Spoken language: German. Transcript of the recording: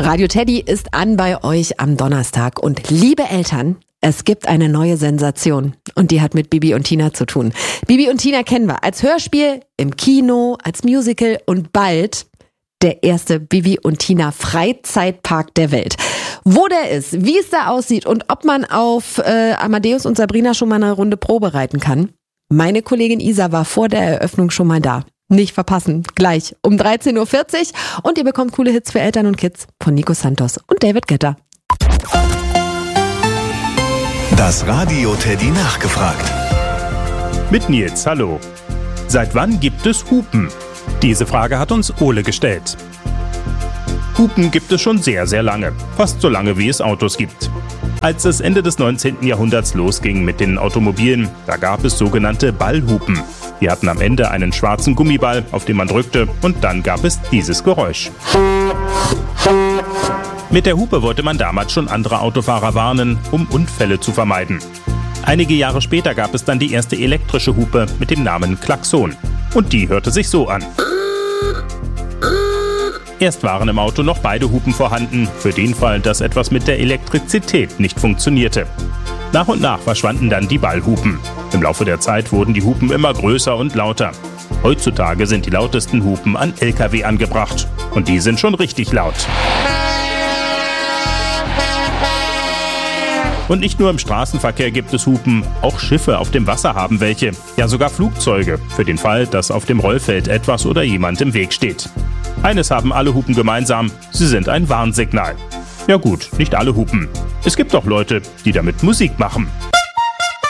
Radio Teddy ist an bei euch am Donnerstag. Und liebe Eltern, es gibt eine neue Sensation. Und die hat mit Bibi und Tina zu tun. Bibi und Tina kennen wir als Hörspiel, im Kino, als Musical und bald der erste Bibi und Tina Freizeitpark der Welt. Wo der ist, wie es da aussieht und ob man auf Amadeus und Sabrina schon mal eine Runde Probe reiten kann. Meine Kollegin Isa war vor der Eröffnung schon mal da. Nicht verpassen, gleich um 13.40 Uhr. Und ihr bekommt coole Hits für Eltern und Kids von Nico Santos und David Guetta. Das Radio Teddy nachgefragt. Mit Nils, hallo. Seit wann gibt es Hupen? Diese Frage hat uns Ole gestellt. Hupen gibt es schon sehr, sehr lange. Fast so lange, wie es Autos gibt. Als es Ende des 19. Jahrhunderts losging mit den Automobilen, da gab es sogenannte Ballhupen. Die hatten am Ende einen schwarzen Gummiball, auf den man drückte, und dann gab es dieses Geräusch. Mit der Hupe wollte man damals schon andere Autofahrer warnen, um Unfälle zu vermeiden. Einige Jahre später gab es dann die erste elektrische Hupe mit dem Namen Klaxon. Und die hörte sich so an. Erst waren im Auto noch beide Hupen vorhanden, für den Fall, dass etwas mit der Elektrizität nicht funktionierte. Nach und nach verschwanden dann die Ballhupen. Im Laufe der Zeit wurden die Hupen immer größer und lauter. Heutzutage sind die lautesten Hupen an LKW angebracht. Und die sind schon richtig laut. Und nicht nur im Straßenverkehr gibt es Hupen, auch Schiffe auf dem Wasser haben welche. Ja, sogar Flugzeuge, für den Fall, dass auf dem Rollfeld etwas oder jemand im Weg steht. Eines haben alle Hupen gemeinsam, sie sind ein Warnsignal. Ja gut, nicht alle Hupen. Es gibt auch Leute, die damit Musik machen.